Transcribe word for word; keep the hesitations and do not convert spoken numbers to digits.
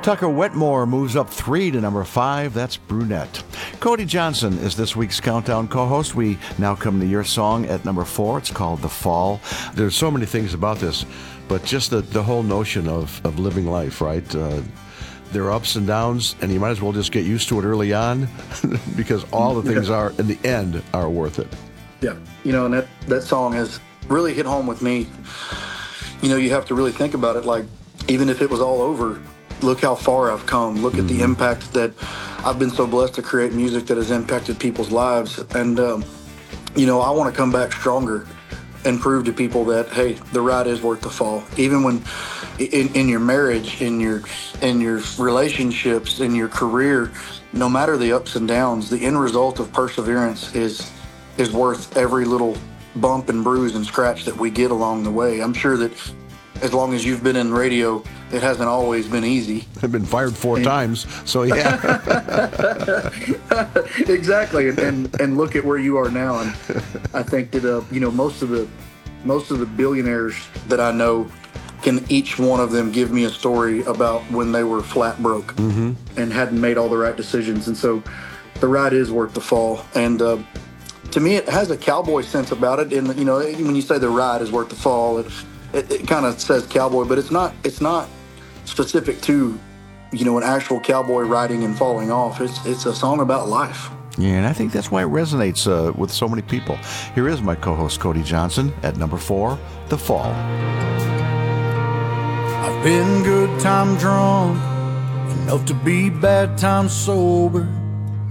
Tucker Wetmore moves up three to number five. That's Brunette. Cody Johnson is this week's Countdown co-host. We now come to your song at number four. It's called The Fall. There's so many things about this, but just the, the whole notion of, of living life, right? Uh, there are ups and downs, and you might as well just get used to it early on because all the things yeah. are, in the end, are worth it. Yeah. You know, and that, that song has really hit home with me. You know, you have to really think about it. Like, even if it was all over, look how far I've come. Look at the impact that I've been so blessed to create music that has impacted people's lives. And, um, you know, I want to come back stronger and prove to people that, hey, the ride is worth the fall. Even when in, in your marriage, in your in your relationships, in your career, no matter the ups and downs, the end result of perseverance is is worth every little bump and bruise and scratch that we get along the way. I'm sure that as long as you've been in radio, it hasn't always been easy. I've been fired four and, times, so yeah. Exactly, and, and and look at where you are now. And I think that uh, you know most of the most of the billionaires that I know, can each one of them give me a story about when they were flat broke mm-hmm. and hadn't made all the right decisions. And so, the ride is worth the fall. And uh, to me, it has a cowboy sense about it. And you know, when you say the ride is worth the fall, it it, it kind of says cowboy, but it's not. It's not specific to, you know, an actual cowboy riding and falling off. It's it's a song about life. Yeah, and I think that's why it resonates uh, with so many people. Here is my co-host Cody Johnson at number four, The Fall. I've been good time drunk, enough to be bad time sober.